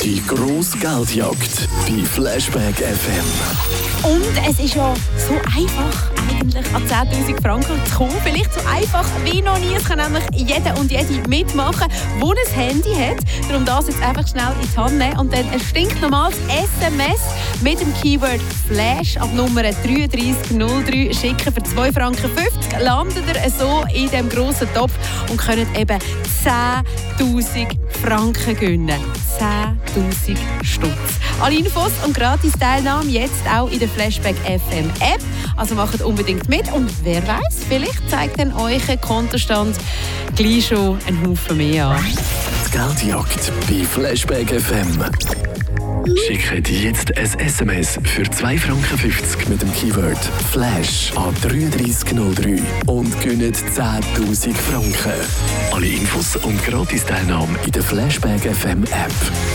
Die grosse Geldjagd bei Flashback FM. Und es ist ja so einfach, eigentlich an 10'000 Franken zu kommen. Vielleicht so einfach wie noch nie. Es kann nämlich jeder und jede mitmachen, der ein Handy hat. Darum das jetzt einfach schnell in die Hand nehmen und dann ein stinknormales SMS mit dem Keyword Flash ab Nummer 3303 schicken. Für 2,50 Franken landet ihr so in diesem grossen Topf und könnt eben 10'000 Franken gewinnen. 10'000 Stutz. Alle Infos und gratis Teilnahme jetzt auch in der Flashback FM App. Also macht unbedingt mit und wer weiß, vielleicht zeigt dann euch ein Kontostand gleich schon einen Haufen mehr an. Die Geldjagd bei Flashback FM. Schickt jetzt ein SMS für 2,50 Franken mit dem Keyword Flash an 3303 und gönnt 10'000 Franken. Alle Infos und gratis Teilnahme in der Flashback FM App.